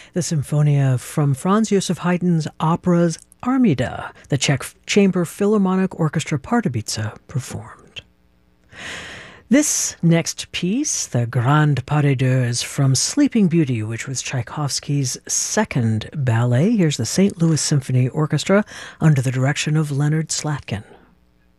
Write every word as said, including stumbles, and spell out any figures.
the Symphonia from Franz Joseph Haydn's opera's Armida, the Czech Chamber Philharmonic Orchestra Pardubice performed. This next piece, the Grande Pas de Deux, is from Sleeping Beauty, which was Tchaikovsky's second ballet. Here's the Saint Louis Symphony Orchestra under the direction of Leonard Slatkin.